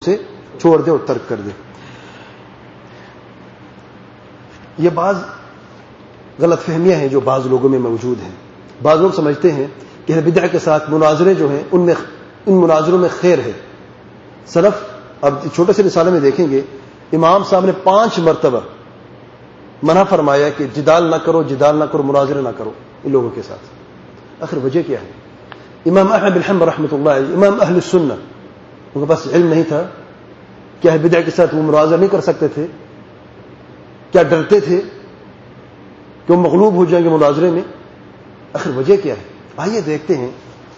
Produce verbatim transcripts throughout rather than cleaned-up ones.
سے چھوڑ دے اور ترک کر دے. یہ بعض غلط فہمیاں ہیں جو بعض لوگوں میں موجود ہیں. بعض لوگ سمجھتے ہیں کہ اہل بدع کے ساتھ مناظرے جو ہیں ان میں ان مناظروں میں خیر ہے. سلف اب چھوٹے سے رسالے میں دیکھیں گے امام صاحب نے پانچ مرتبہ منع فرمایا کہ جدال نہ کرو جدال نہ کرو مناظرے نہ کرو ان لوگوں کے ساتھ. آخر وجہ کیا ہے؟ امام احمد بن حنبل رحمۃ اللہ علیہ امام اہل السنہ ان کے پاس علم نہیں تھا؟ کیا اہل بدع کے ساتھ وہ مناظرہ نہیں کر سکتے تھے؟ کیا ڈرتے تھے کہ وہ مغلوب ہو جائیں گے مناظرے میں؟ آخر وجہ کیا ہے؟ آئیے دیکھتے ہیں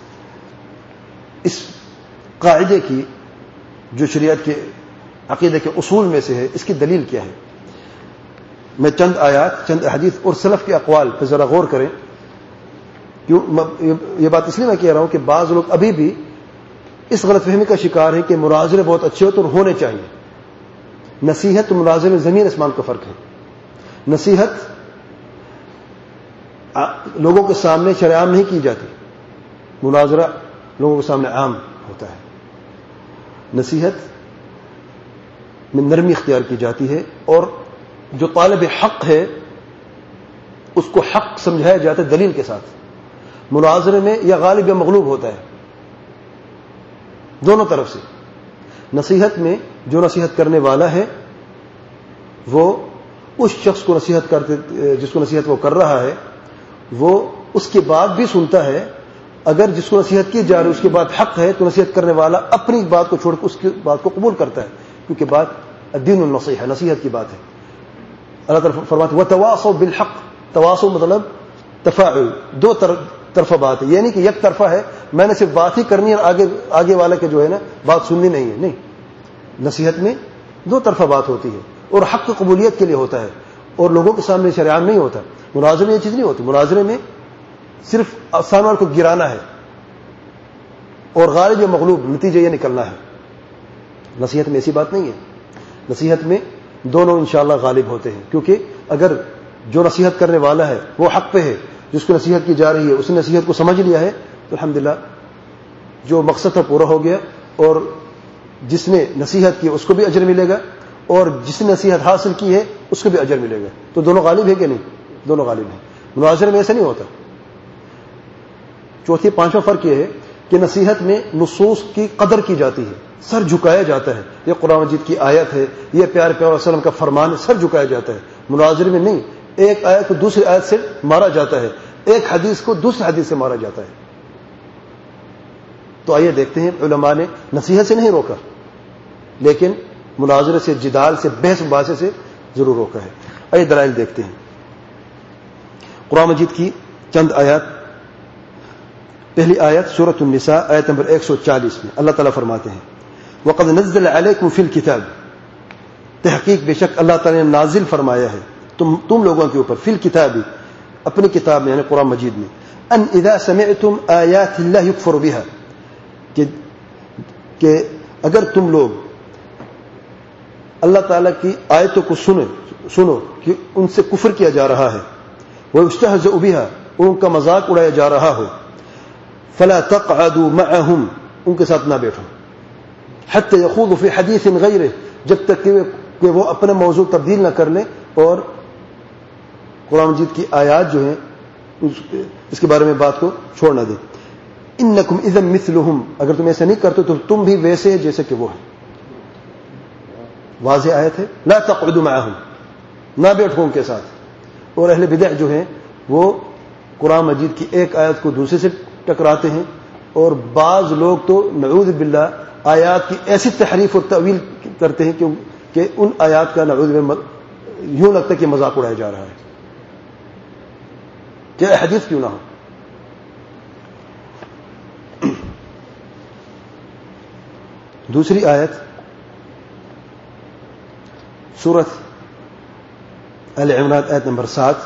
اس قاعدے کی جو شریعت کے عقیدے کے اصول میں سے ہے اس کی دلیل کیا ہے. میں چند آیات چند احادیث اور سلف کے اقوال پہ ذرا غور کریں. کیوں یہ بات اس لیے میں کہہ رہا ہوں کہ بعض لوگ ابھی بھی اس غلط فہمی کا شکار ہیں کہ مناظرے بہت اچھے ہوتے اور ہونے چاہیے. نصیحت تو مناظرے میں زمین آسمان کا فرق ہے. نصیحت لوگوں کے سامنے شرع عام نہیں کی جاتی، مناظرہ لوگوں کے سامنے عام ہوتا ہے. نصیحت میں نرمی اختیار کی جاتی ہے اور جو طالب حق ہے اس کو حق سمجھایا جاتا ہے دلیل کے ساتھ. مناظرے میں یا غالب یا مغلوب ہوتا ہے دونوں طرف سے. نصیحت میں جو نصیحت کرنے والا ہے وہ اس شخص کو نصیحت کرتے جس کو نصیحت وہ کر رہا ہے وہ اس کے بعد بھی سنتا ہے. اگر جس کو نصیحت کی جا رہی ہے اس کے بعد حق ہے تو نصیحت کرنے والا اپنی بات کو چھوڑ کر اس کی بات کو قبول کرتا ہے کیونکہ بات الدین النصیحہ نصیحت کی بات ہے. اللہ تعالیٰ فرماتے ہیں وتواصوا بالحق. تواصوا مطلب تفاعل، دو طرفہ بات ہے. یہ نہیں کہ یک طرفہ ہے میں نے صرف بات ہی کرنی ہے اور آگے آگے والے کے جو ہے نا بات سننی نہیں ہے. نہیں، نصیحت میں دو طرفہ بات ہوتی ہے اور حق کی قبولیت کے لیے ہوتا ہے اور لوگوں کے سامنے شرع عام نہیں ہوتا. مناظرے میں یہ چیز نہیں ہوتی. مناظرے میں صرف سامنے کو گرانا ہے اور غالب یا مغلوب نتیجہ یہ نکلنا ہے. نصیحت میں ایسی بات نہیں ہے. نصیحت میں دونوں انشاءاللہ غالب ہوتے ہیں کیونکہ اگر جو نصیحت کرنے والا ہے وہ حق پہ ہے، جس کو نصیحت کی جا رہی ہے اس نے نصیحت کو سمجھ لیا ہے تو الحمدللہ جو مقصد تھا پورا ہو گیا اور جس نے نصیحت کی اس کو بھی اجر ملے گا اور جس نے نصیحت حاصل کی ہے اس کو بھی اجر ملے گا. تو دونوں غالب ہے کہ نہیں؟ دونوں غالب ہیں. مناظرے میں ایسا نہیں ہوتا. چوتھی پانچواں فرق یہ ہے کہ نصیحت میں نصوص کی قدر کی جاتی ہے، سر جھکایا جاتا ہے. یہ قرآن مجید کی آیت ہے، یہ پیارے پیغمبر صلی اللہ علیہ وسلم کا فرمان ہے، سر جھکایا جاتا ہے. مناظرے میں نہیں. ایک آیت کو دوسری آیت سے مارا جاتا ہے، ایک حدیث کو دوسری حدیث سے مارا جاتا ہے. تو آئیے دیکھتے ہیں علماء نے نصیحت سے نہیں روکا لیکن مناظرے سے، جدال سے، بحث مباحثے سے ضرور روکا ہے. آئیے دلائل دیکھتے ہیں. قرآن مجید کی چند آیات. پہلی آیت سورۃ النساء آیت نمبر ایک سو چالیس میں اللہ تعالیٰ فرماتے ہیں وَقَدْ نَزَّلَ عَلَيْكُمْ فِي الْكِتَابِ. تحقیق بے شک اللہ تعالیٰ نے نازل فرمایا ہے تم تم لوگوں کے اوپر فی الکتاب اپنی کتاب میں یعنی قرآن مجید میں ان اذا سمعتم آیات اللہ یکفر بها کہ کہ اگر تم لوگ اللہ تعالیٰ کی آیتوں کو سنو سنو کہ ان سے کفر کیا جا رہا ہے وَيُسْتَهْزَأُ بِهَا ان کا مذاق اڑایا جا رہا ہو فلا تقعدوا معهم ان کے ساتھ نہ بیٹھو حتى يخوضوا في حديث غيره جب تک کہ وہ اپنا موضوع تبدیل نہ کر لیں اور قرآن مجید کی آیات جو ہیں اس کے بارے میں بات کو چھوڑ نہ دیں. انکم اذا مثلهم اگر تم ایسا نہیں کرتے تو تم بھی ویسے جیسے کہ وہ ہیں. واضح آیت ہے لا تقعدوا معهم نہ بیٹھو ان کے ساتھ. اور اہل بدع جو ہیں وہ قرآن مجید کی ایک آیت کو دوسرے سے ٹکراتے ہیں اور بعض لوگ تو نعوذ باللہ آیات کی ایسی تحریف اور تعویل کرتے ہیں کہ ان آیات کا نعوذ باللہ یوں لگتا ہے کہ مذاق اڑایا جا رہا ہے کیا حدیث کیوں نہ ہو. دوسری آیت سورۃ آل عمران آیت نمبر سات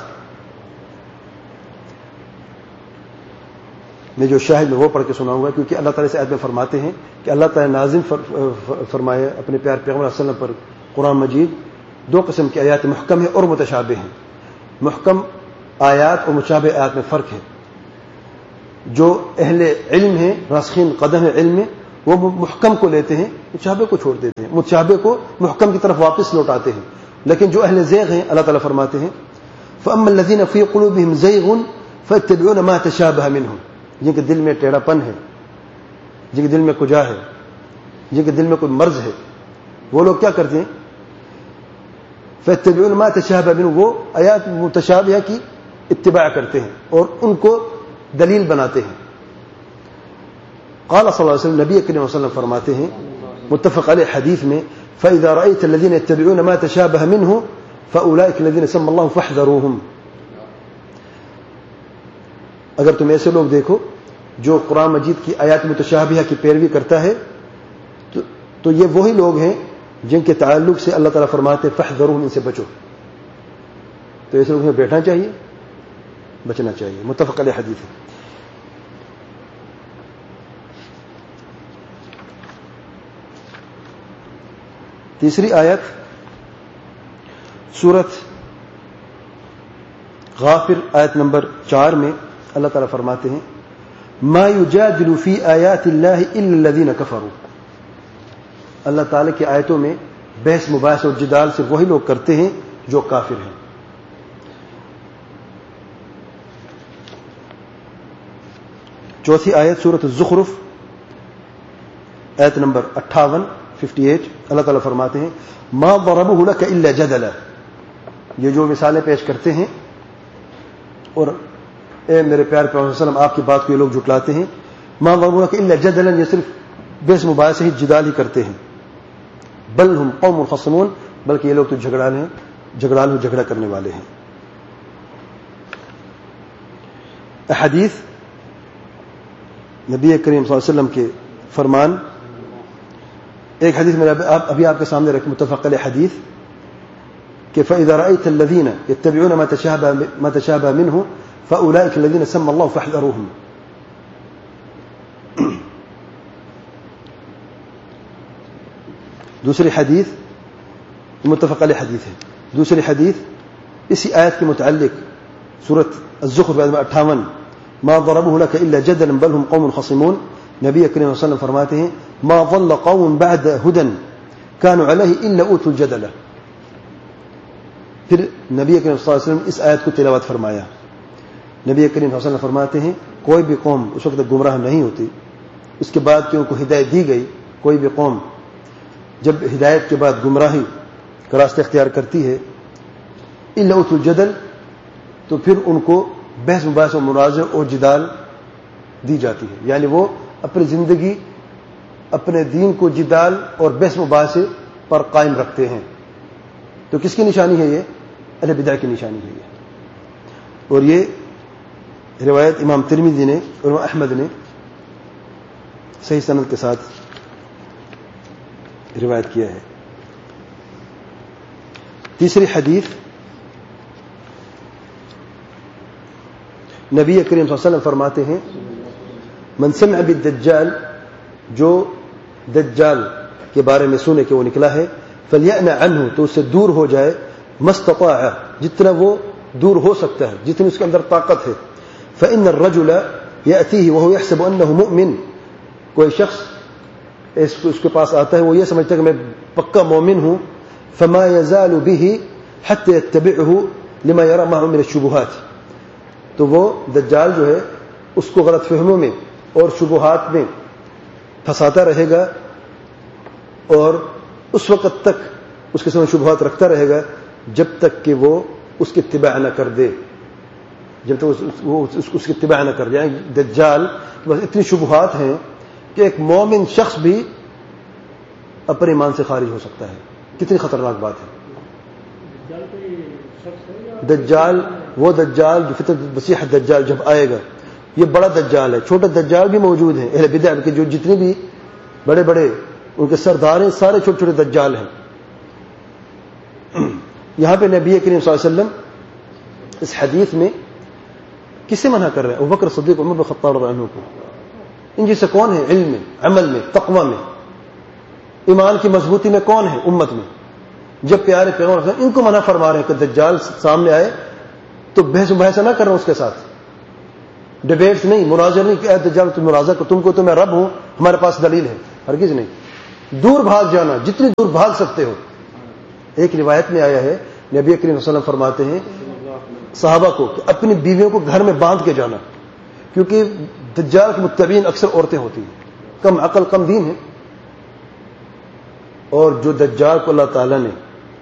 میں جو شاہد میں وہ پڑھ کے سناؤں گا کیونکہ اللہ تعالیٰ سے آیت میں فرماتے ہیں کہ اللہ تعالیٰ نازل فرمائے اپنے پیار پیغمبر صلی اللہ علیہ وسلم پر قرآن مجید دو قسم کی آیات محکم ہے اور متشابہ ہیں. محکم آیات اور متشابہ آیات میں فرق ہے. جو اہل علم ہیں راسخین قدم ہے علم میں وہ محکم کو لیتے ہیں, متشابہ کو چھوڑ دیتے ہیں, متشابہ کو محکم کی طرف واپس لوٹاتے ہیں. لیکن جو اہل زیغ ہیں اللہ تعالیٰ فرماتے ہیں فَأَمَّا الَّذِينَ فِي قُلُوبِهِمْ زَيْغٌ فَيَتَّبِعُونَ مَا تَشَابَهَ مِنْهُ, جن کے دل میں ٹیڑھا پن ہے, جن کے دل میں کجا ہے, جن کے دل میں کوئی مرض ہے, وہ لوگ کیا کرتے ہیں فَيَتَّبِعُونَ مَا تَشَابَهَ مِنْهُ, وہ آیات متشابہہ کی اتباع کرتے ہیں اور ان کو دلیل بناتے ہیں. قال صلی اللہ علیہ وسلم, نبی کریم صلی اللہ علیہ وسلم فرماتے ہیں متفق علیہ حدیث میں فَإِذَا رَأَيْتَ الَّذِينَ يَتَّبِعُونَ مَا تَشَابَهَ مِنْهُ فَأُولَٰئِكَ الَّذِينَ سَمَّ اللَّهُ فَاحْذَرُوهُمْ, اگر تم ایسے لوگ دیکھو جو قرآن مجید کی آیات متشابہہ کی پیروی کرتا ہے تو, تو یہ وہی لوگ ہیں جن کے تعلق سے اللہ تعالیٰ فرماتے فَاحْذَرُوهُمْ, ان سے بچو. تو ایسے لوگوں میں بیٹھنا چاہیے, بچنا چاہیے. متفق علیہ حدیث ہے. تیسری آیت سورت غافر آیت نمبر چار میں اللہ تعالیٰ فرماتے ہیں ما یجادل فی آیات اللہ الا الذین کفروا, اللہ تعالیٰ کی آیتوں میں بحث مباحث اور جدال سے وہی لوگ کرتے ہیں جو کافر ہیں. چوتھی آیت سورت الزخرف آیت نمبر اٹھاون ففٹی ایٹ, اللہ تعالیٰ فرماتے ہیں ما ضربوه لك الا جدلا, یہ جو مثالیں پیش کرتے ہیں اور اے میرے پیارے پیغمبر صلی اللہ علیہ وسلم آپ کی بات کو یہ لوگ جھٹلاتے ہیں, ما ضربوه لك الا جدلا, یہ صرف بحث مباحث ہی جدال ہی کرتے ہیں. بل هم قوم خصمون, بلکہ یہ لوگ تو جھگڑالے ہیں, جھگڑالو جھگڑا کرنے والے ہیں. احادیث نبی کریم صلی اللہ علیہ وسلم کے فرمان, ایک حدیث میں ابھی آپ کے سامنے رکھ متفق علیہ حدیث کہ فَإِذَا رَأَيْتَ الَّذِينَ يَتَّبِعُونَ مَا تَشَابَهَ مَا تَشَابَهَ مِنْهُ فَأُولَٰئِكَ الَّذِينَ سَمَّ اللَّهُ فَاحْذَرُوهُمْ. دوسری حدیث متفق علیہ حدیث ہے. دوسری حدیث اسی آیت کے متعلق سورۃ الزخرف آیت اٹھاون ما ضربوه لك الا جدلا بل هم قوم خصمون, نبی کریم صلی اللہ علیہ وسلم فرماتے ہیں ما ضل قوم بعد هدى كانوا عليه الا اوتوا الجدل. پھر نبی کریم صلی اللہ علیہ وسلم اس آیت کو تلاوت فرمایا. نبی کریم صلی اللہ علیہ وسلم فرماتے ہیں کوئی بھی قوم اس وقت گمراہ نہیں ہوتی, اس کے بعد کہ ان کو ہدایت دی گئی, کوئی بھی قوم جب ہدایت کے بعد گمراہی کا راستہ اختیار کرتی ہے الا اوتوا الجدل, تو پھر ان کو بحث مباحث و مناظر اور جدال دی جاتی ہے. یعنی وہ اپنی زندگی اپنے دین کو جدال اور بحث مباحث پر قائم رکھتے ہیں. تو کس کی نشانی ہے؟ یہ اہل بدع کی نشانی ہے یہ. اور یہ روایت امام ترمذی نے اور امام احمد نے صحیح سند کے ساتھ روایت کیا ہے. تیسری حدیث نبی کریم صلی اللہ علیہ وسلم فرماتے ہیں من سمع بالدجال, جو دجال کے بارے میں سنے کہ وہ نکلا ہے فلیأن عنہ, تو اس سے دور ہو جائے ما استطاع, جتنا وہ دور ہو سکتا ہے, جتنی اس کے اندر طاقت ہے. فإن الرجل يأتيه وهو يحسب أنه مؤمن, کوئی شخص اس کے پاس آتا ہے وہ یہ سمجھتا ہے کہ میں پکا مومن ہوں. فما يزال به حتى يتبعه لما يرى معه من الشبهات, تو وہ دجال جو ہے اس کو غلط فہموں میں اور شبہات میں پھنساتا رہے گا اور اس وقت تک اس کے سامنے شبہات رکھتا رہے گا جب تک کہ وہ اس کی اتباع نہ کر دے, جب تک وہ اس کی اتباع نہ کر جائے. دجال بس اتنی شبہات ہیں کہ ایک مومن شخص بھی اپنے ایمان سے خارج ہو سکتا ہے. کتنی خطرناک بات ہے. دجال وہ دجال جو فطرت مسیح دجال جب آئے گا, یہ بڑا دجال ہے, چھوٹا دجال بھی موجود ہیں. اہل بدع کے جو جتنے بھی بڑے بڑے ان کے سردار ہیں سارے چھوٹے چھوٹے دجال ہیں. یہاں پہ نبی کریم صلی اللہ علیہ وسلم اس حدیث میں کسے منع کر رہے ہیں؟ ابوبکر صدیق عمر بن خطاب رضی اللہ عنہ کو. ان جیسے کون ہے علم میں, عمل میں, تقوی میں, ایمان کی مضبوطی میں کون ہے امت میں؟ جب پیارے پیغمبر ان کو منع فرما رہے ہیں کہ دجال سامنے آئے تو بحث مباحثہ نہ کرنا اس کے ساتھ, ڈیبیٹس نہیں, مناظر نہیں کہ اے دجال تم مناظر کو, تم کو تو میں رب ہوں, ہمارے پاس دلیل ہے. ہرگز نہیں. دور بھاگ جانا، جتنی دور بھاگ سکتے ہو. ایک روایت میں آیا ہے نبی کریم صلی اللہ علیہ وسلم فرماتے ہیں صحابہ کو کہ اپنی بیویوں کو گھر میں باندھ کے جانا، کیونکہ دجال کے متبعین اکثر عورتیں ہوتی ہیں، کم عقل کم دین ہے. اور جو دجال کو اللہ تعالیٰ نے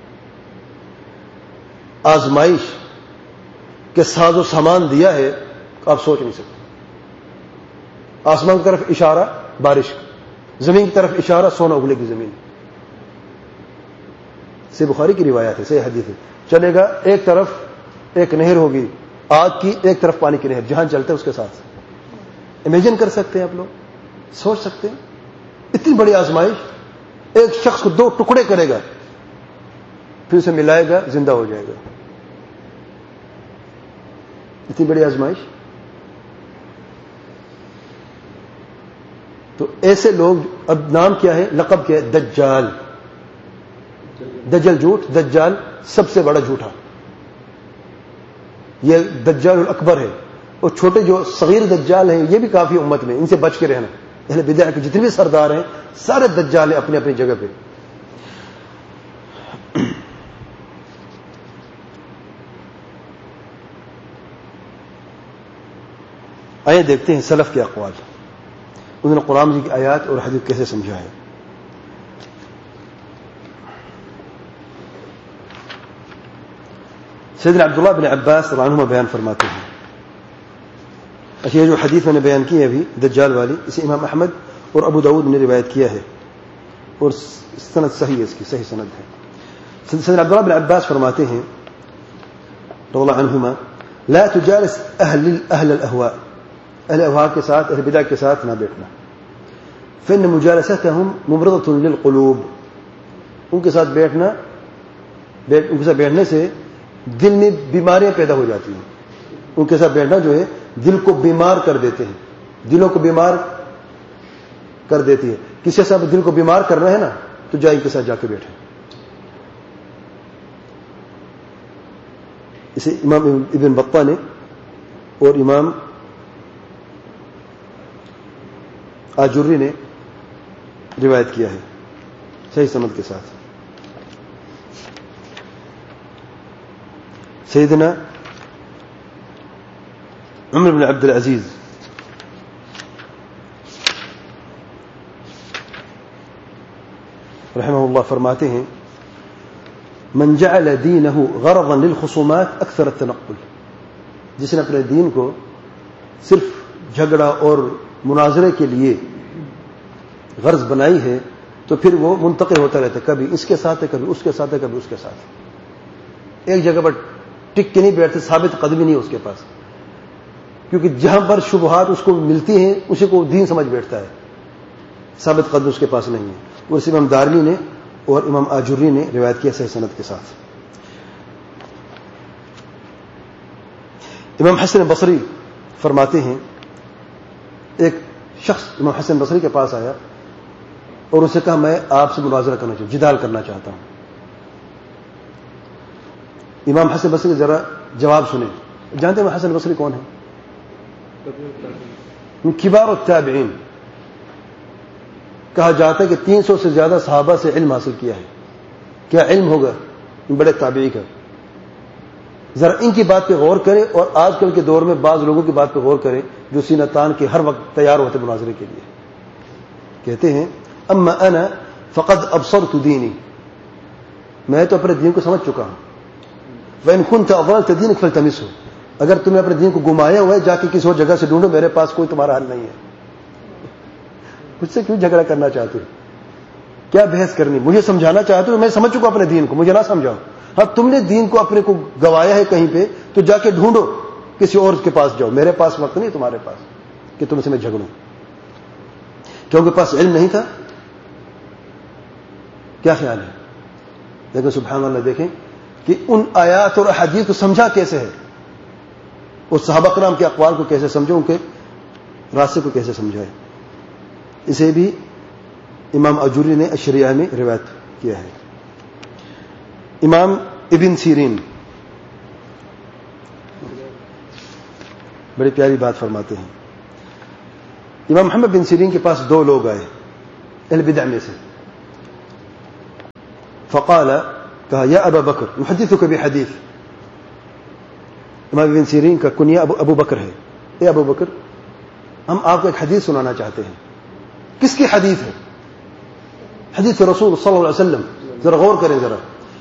آزمائش کے ساز و سامان دیا ہے آپ سوچ نہیں سکتے. آسمان کی طرف اشارہ بارش، زمین کی طرف اشارہ سونا اگلے کی زمین. سے بخاری کی روایت ہے، صحیح حدیث ہے. چلے گا ایک طرف ایک نہر ہوگی آگ کی، ایک طرف پانی کی نہر، جہاں چلتے ہیں اس کے ساتھ. امیجن کر سکتے ہیں آپ لوگ؟ سوچ سکتے ہیں؟ اتنی بڑی آزمائش. ایک شخص کو دو ٹکڑے کرے گا، پھر اسے ملائے گا، زندہ ہو جائے گا. اتنی بڑی آزمائش. تو ایسے لوگ، اب نام کیا ہے، لقب کیا ہے؟ دجال. دجل جھوٹ، دجال سب سے بڑا جھوٹا. یہ دجال الاکبر ہے. اور چھوٹے جو صغیر دجال ہیں یہ بھی کافی امت میں، ان سے بچ کے رہنا. اہل بدع کے جتنے بھی سردار ہیں سارے دجال ہیں اپنی اپنی جگہ پہ. آئیے دیکھتے ہیں سلف کے اقوال، انہوں نے قرآن کی آیات اور حدیث کیسے سمجھا ہے. سیدنا عبداللہ بن عباس رضی اللہ عنہما بیان فرماتے ہیں. اچھا، یہ جو حدیث میں نے بیان کی ہے ابھی دجال والی، اسے امام احمد اور ابو داؤد نے روایت کیا ہے اور سند صحیح ہے، اس کی صحیح سند ہے. سیدنا عبداللہ بن عباس فرماتے ہیں رضی اللہ عنہما: لا تجالس اہل اہل الاہواء، اہل اہواء کے ساتھ، اہل بدع کے ساتھ نہ بیٹھنا. فإن مجالستهم ممرضة للقلوب، ان کے ساتھ بیٹھنا، ان کے ساتھ بیٹھنے سے دل میں بیماریاں پیدا ہو جاتی ہیں. ان کے ساتھ بیٹھنا جو ہے دل کو بیمار کر دیتے ہیں، دلوں کو بیمار کر دیتی ہے. کسی سے دل کو بیمار کرنا ہے نا تو جا ان کے ساتھ جا کے بیٹھے. اسے امام ابن بطہ نے اور امام آجری نے روایت کیا ہے صحیح سند کے ساتھ. سیدنا عمر بن عبد العزیز رحمہ اللہ فرماتے ہیں: من جعل دینه غرضا للخصومات اکثر التنقل، جس نے اپنے دین کو صرف جھگڑا اور مناظرے کے لیے غرض بنائی ہے تو پھر وہ منتقل ہوتا رہتا ہے، کبھی اس کے ساتھ ہے، کبھی اس کے ساتھ ہے، کبھی اس کے ساتھ. ایک جگہ پر ٹک کے نہیں بیٹھتے، ثابت قدمی نہیں اس کے پاس، کیونکہ جہاں پر شبہات اس کو ملتی ہیں اسی کو دین سمجھ بیٹھتا ہے، ثابت قدم اس کے پاس نہیں ہے. اور اس امام دارمی نے اور امام آجری نے روایت کیا صحیح سند کے ساتھ. امام حسن بصری فرماتے ہیں ایک شخص امام حسن بصری کے پاس آیا اور اسے کہا میں آپ سے مناظرہ کرنا چاہتا ہوں، جدال کرنا چاہتا ہوں. امام حسن بصری ذرا جواب سنیں. جانتے ہیں امام حسن بصری کون ہے؟ کبار التابعین. کہا جاتا ہے کہ تین سو سے زیادہ صحابہ سے علم حاصل کیا ہے. کیا علم ہوگا ان بڑے تابعی کا. ذرا ان کی بات پہ غور کریں اور آج کل کے دور میں بعض لوگوں کی بات پہ غور کریں جو سینہ تان کے ہر وقت تیار ہوتے مناظرے کے لیے. کہتے ہیں اما انا فقد ابصرت دینی، میں تو اپنے دین کو سمجھ چکا ہوں. وان كنت اضللت دینك فالتمسه، اگر تم نے اپنے دین کو گمایا ہوا ہے جا کے کسی اور جگہ سے ڈھونڈو، میرے پاس کوئی تمہارا حل نہیں ہے. مجھ سے کیوں جھگڑا کرنا چاہتے ہو؟ کیا بحث کرنی؟ مجھے سمجھانا چاہتے ہو؟ میں سمجھ چکا اپنے دین کو، مجھے نہ سمجھاؤ. ہاں تم نے دین کو اپنے کو گوایا ہے کہیں پہ تو جا کے ڈھونڈو، کسی اور کے پاس جاؤ. میرے پاس وقت نہیں تمہارے پاس کہ تم سے میں جھگڑوں. کیونکہ پاس علم نہیں تھا. کیا خیال ہے؟ لیکن سبحان اللہ دیکھیں کہ ان آیات اور احادیث کو سمجھا کیسے ہے، اور صحابہ کرام کے اقوال کو کیسے سمجھو، ان کے راستے کو کیسے سمجھائے. اسے بھی امام اجوری نے اشریعہ میں روایت کیا ہے. امام ابن سیرین بڑی پیاری بات فرماتے ہیں. امام محمد بن سیرین کے پاس دو لوگ آئے. اہل بدع میں سے. فقال کہا یا ابا بکر محدثک بحدیث. امام ابن سیرین کا کنیہ ابو, ابو بکر ہے. اے ابو بکر ہم آپ کو ایک حدیث سنانا چاہتے ہیں. کس کی حدیث ہے؟ حدیث رسول صلی اللہ علیہ وسلم. ذرا غور کریں ذرا.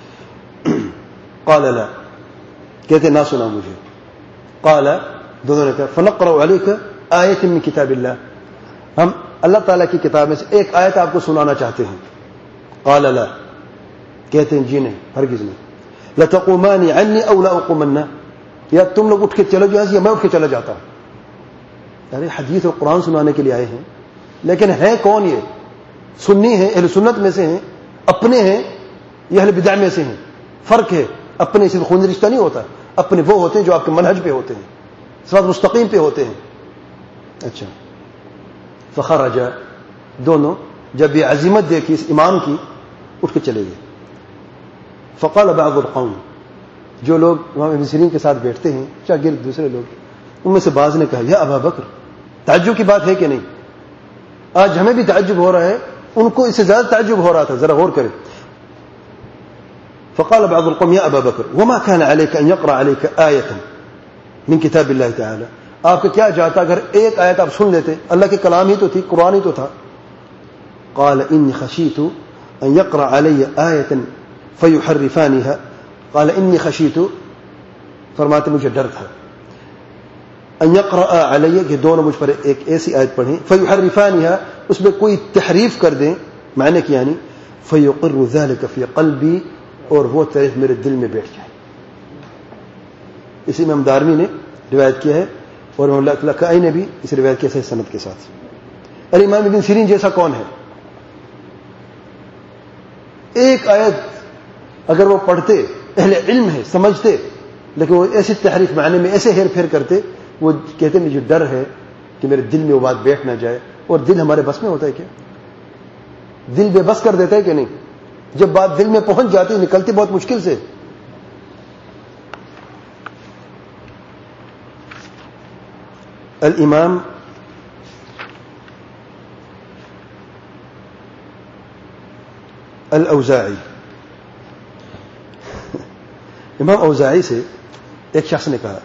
قال لا کہتے نہ سنا مجھے. قال دونوں نے کہا فنقرأ علیک آیت من کتاب اللہ, ہم اللہ تعالیٰ کی کتاب میں سے ایک آیت آپ کو سنانا چاہتے ہیں. قال لا کہتے ہیں جی نہیں ہرگز نہیں. لتقومان عنی او لا اقومن, یا تم لوگ اٹھ کے چلو جاؤ یا میں اٹھ کے چلا جاتا ہوں. ارے حدیث اور قرآن سنانے کے لیے آئے ہیں, لیکن ہیں کون یہ؟ سنی ہیں, اہل سنت میں سے ہیں, اپنے ہیں یا اہل بدع میں سے ہیں؟ فرق ہے. اپنے صرف خون رشتہ نہیں ہوتا, اپنے وہ ہوتے ہیں جو آپ کے منہج پہ ہوتے ہیں, صراط مستقیم پہ ہوتے ہیں. اچھا فخرج, دونوں جب یہ عزیمت دیکھی اس امام کی اٹھ کے چلے گئے. فقال بعض القوم, جو لوگ امام ابن سیرین کے ساتھ بیٹھتے ہیں شاگرد دوسرے لوگ, ان میں سے بعض نے کہا یا ابا بکر, تعجب کی بات ہے کہ نہیں؟ آج ہمیں بھی تعجب ہو رہا ہے, ان کو اس سے زیادہ تعجب ہو رہا تھا. ذرا غور کریں. فقال بعض القوم يا أبا بكر وما كان عليك أن يقرأ عليك آية من كتاب الله تعالى, آپ کو کیا جاتا اگر ایک آیت آپ سن لیتے, اللہ کے کلام ہی تو تھی, قرآن ہی تو تھا. قال إني خشيت أن يقرأ علي آية فيحرفانها. قال إني خشيت, فرماتے مجھے ڈر تھا, ان يقرأ علي کہ دونوں مجھ پر ایک ایسی آیت پڑھیں, فيحرفانها اس میں کوئی تحریف کر دیں, معنی کی یعنی فيقر ذلك في قلبي, اور وہ تحریف میرے دل میں بیٹھ جائے. اسی امام دارمی نے روایت کیا ہے اور لکائی نے بھی اس روایت کیا ہے سند کے ساتھ. ارے امام ابن سیرین جیسا کون ہے؟ ایک آیت اگر وہ پڑھتے, اہل علم ہے سمجھتے, لیکن وہ ایسی تحریف معنی میں ایسے ہیر پھیر کرتے, وہ کہتے مجھے ڈر ہے کہ میرے دل میں وہ بات بیٹھ نہ جائے. اور دل ہمارے بس میں ہوتا ہے کیا؟ دل بے بس کر دیتا ہے کہ نہیں؟ جب بات دل میں پہنچ جاتی نکلتی بہت مشکل سے. الامام الاوزاعی, امام اوزاعی سے ایک شخص نے کہا,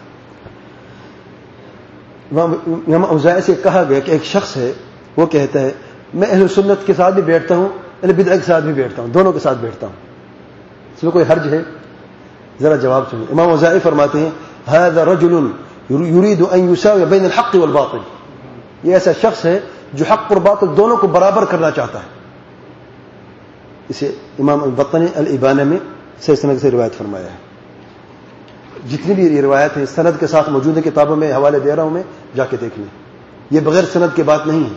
امام اوزاعی سے کہا گیا کہ ایک شخص ہے وہ کہتا ہے میں اہل سنت کے ساتھ بھی بیٹھتا ہوں, اہل بدع کے ساتھ بھی بیٹھتا ہوں, دونوں کے ساتھ بیٹھتا ہوں, اس میں کوئی حرج ہے؟ ذرا جواب سنیں. امام اوزاعی فرماتے ہیں هذا رجل يريد ان يساوي بين الحق والباطل, یہ ایسا شخص ہے جو حق اور باطل دونوں کو برابر کرنا چاہتا ہے. اسے امام البطنی الابانہ میں صحیح سند سے روایت فرمایا ہے. جتنی بھی یہ روایت ہیں سند کے ساتھ موجود ہے, کتابوں میں حوالے دے رہا ہوں میں, جا کے دیکھ لیں. یہ بغیر سند کی بات نہیں ہے.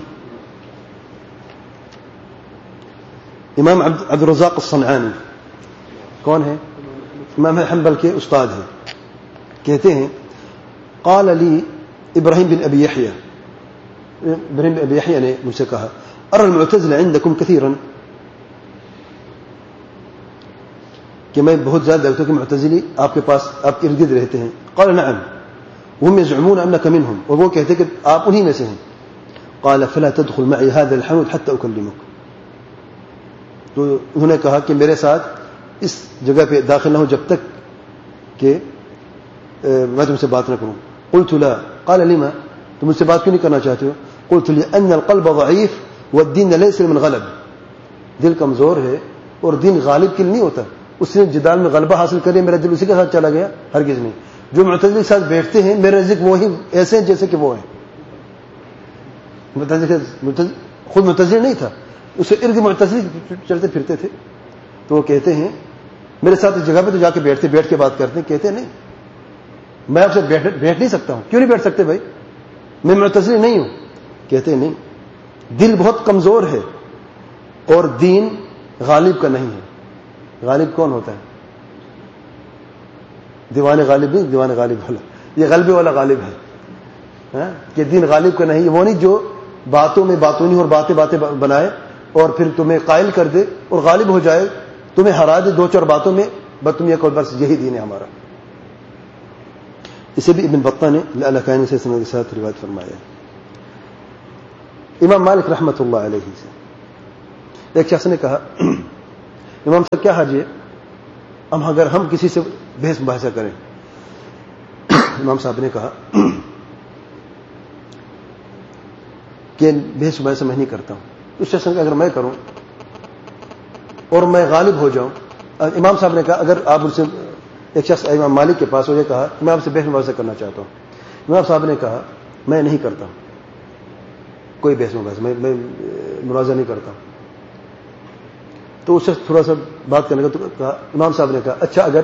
امام عبد الرزاق الصنعانی کون ہے؟ امام حنبل کے استاد ہیں. کہتے ہیں قال لی ابراہیم بن ابی یحییٰ, ابراہیم بن ابی یحییٰ نے مجھ سے کہا ارى المعتزلة عندكم كثيرا, کہ میں بہت زیادہ دیکھتا ہوں کہ معتزلی آپ کے پاس آپ کے ارد گرد رہتے ہیں. قال نعم وهم يزعمون انك منهم, اور وہ کہتے کہ آپ انہی میں سے ہیں. قال فلا تدخل معي هذا الحانوت حتى اكلمك, تو انہوں نے کہا کہ میرے ساتھ اس جگہ پہ داخل نہ ہو جب تک کہ میں تم سے بات نہ کروں. قلت لا. قال لما, تم مجھ سے بات کیوں نہیں کرنا چاہتے ہو؟ قلت لأن القلب ضعيف والدين ليس من غلب, دل کمزور ہے اور دین غالب کے لیے نہیں ہوتا. اس نے جدال میں غلبہ حاصل کر میرا دل اسی کے ساتھ چلا گیا؟ ہرگز نہیں. جو معتزلی کے ساتھ بیٹھتے ہیں میرے نزدیک وہی ایسے ہیں جیسے کہ وہ ہیں. خود معتزلی نہیں تھا, اسے ارد معتزلی چلتے پھرتے تھے. تو وہ کہتے ہیں میرے ساتھ اس جگہ پہ تو جا کے بیٹھتے, بیٹھ کے بات کرتے ہیں. کہتے ہیں نہیں میں آپ سے بیٹھ بیٹھ نہیں سکتا ہوں. کیوں نہیں بیٹھ سکتے بھائی؟ میں معتزلی نہیں ہوں. کہتے ہیں نہیں, دل بہت کمزور ہے اور دین غالب کا نہیں ہے. غالب کون ہوتا ہے؟ دیوان غالب نہیں, دیوان غالب والا, یہ غلبے والا غالب ہے کہ دین غالب کا نہیں. وہ نہیں جو باتوں میں باتونی اور باتیں باتیں بنائے اور پھر تمہیں قائل کر دے اور غالب ہو جائے, تمہیں ہرا دے دو چار باتوں میں, بس تم یہ کہو بس یہی دین ہے ہمارا. اسے بھی ابن بطہ نے لالکانی سے سند کے ساتھ روایت فرمایا ہے. امام مالک رحمۃ اللہ علیہ سے ایک شخص نے کہا امام صاحب کیا حاجی ہے ہم اگر ہم کسی سے بحث مباحثہ کریں؟ امام صاحب نے کہا کہ بحث مباحثہ میں نہیں کرتا ہوں. اس شخص نے کہا اگر میں کروں اور میں غالب ہو جاؤں. امام صاحب نے کہا اگر آپ ان سے ایک شخص امام مالک کے پاس ہو جائے کہا میں آپ سے بحث مباحثہ کرنا چاہتا ہوں. امام صاحب نے کہا میں نہیں کرتا ہوں کوئی بحث مباحثہ, میں میں مناظرہ نہیں کرتا ہوں. تو اس شخص تھوڑا سا بات کرنے کا تو کہا. امام صاحب نے کہا اچھا اگر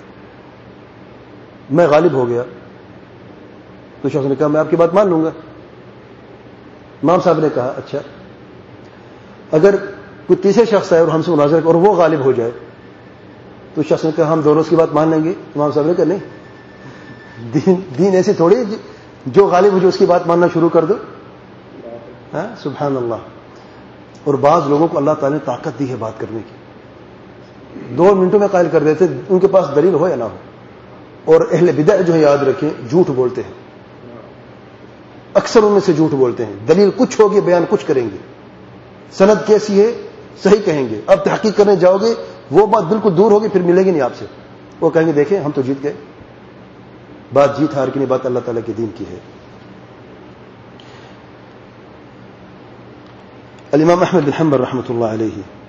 میں غالب ہو گیا؟ تو شخص نے کہا میں آپ کی بات مان لوں گا. امام صاحب نے کہا اچھا اگر کوئی تیسرے شخص ہے اور ہم سے مناظرہ اور وہ غالب ہو جائے؟ تو شخص نے کہا ہم دونوں اس کی بات مان لیں گے. امام صاحب نے کہا نہیں, دین دین ایسی تھوڑی جو غالب ہو جو اس کی بات ماننا شروع کر دو. ہاں سبحان اللہ. اور بعض لوگوں کو اللہ تعالی نے طاقت دی ہے بات کرنے کی, دو منٹوں میں قائل کر دیتے ان کے پاس دلیل ہو یا نہ ہو. اور اہل بدع جو ہے یاد رکھیں جھوٹ بولتے ہیں, اکثر ان میں سے جھوٹ بولتے ہیں. دلیل کچھ ہوگی بیان کچھ کریں گے, سند کیسی ہے صحیح کہیں گے, اب تحقیق کرنے جاؤ گے وہ بات بالکل دور ہوگی پھر ملے گی نہیں آپ سے. وہ کہیں گے دیکھیں ہم تو جیت گئے. بات جیت ہار کی نہیں, بات اللہ تعالیٰ کے دین کی ہے. الامام احمد بن حنبل رحمۃ اللہ علیہ